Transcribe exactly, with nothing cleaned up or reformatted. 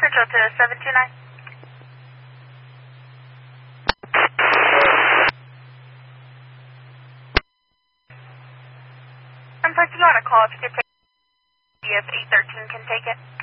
Churchill to seven two nine. I'm sorry, you want to call if you could take if eight thirteen can take it.